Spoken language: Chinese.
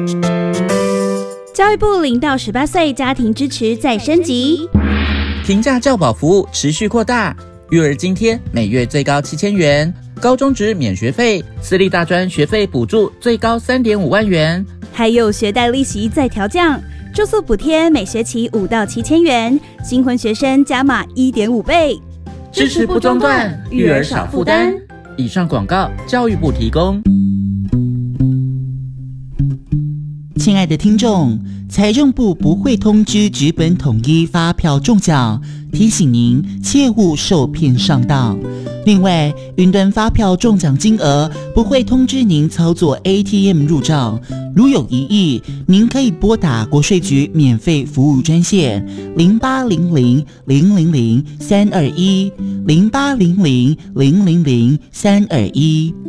教育部0到18岁家庭支持再升级， 平价教保服务持续扩大，育儿津贴每月最高7000元，高中职免学费，私立大专学费补助最高3.5万元， 还有学贷利息再调降，住宿补贴每学期5到7000元，新婚学生加码1.5倍， 支持不中断，育儿少负担。以上广告，教育部提供。 亲爱的听众，财政部不会通知纸本统一发票中奖，提醒您切勿受骗上当。另外，云端发票中奖金额不会通知您操作 ATM 入账，如有疑义，您可以拨打国税局免费服务专线0800-000-321 0800-000-321。